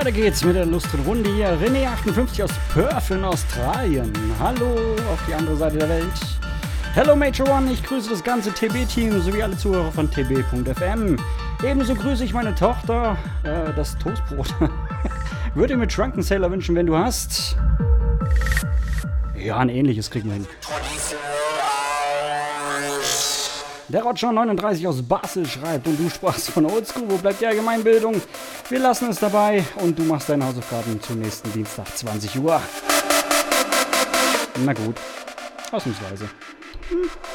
Weiter geht's mit der lustigen Runde hier. René58 aus Perth in Australien. Hallo auf die andere Seite der Welt. Hello Major One, ich grüße das ganze TB-Team sowie alle Zuhörer von tb.fm. Ebenso grüße ich meine Tochter, das Toastbrot. Würde mir Drunken Sailor wünschen, wenn du hast. Ja, ein ähnliches kriegen wir hin. Der Roger39 aus Basel schreibt, und du sprachst von Oldschool, wo bleibt die Allgemeinbildung? Wir lassen es dabei und du machst deine Hausaufgaben zum nächsten Dienstag, 20 Uhr. Na gut, ausnahmsweise.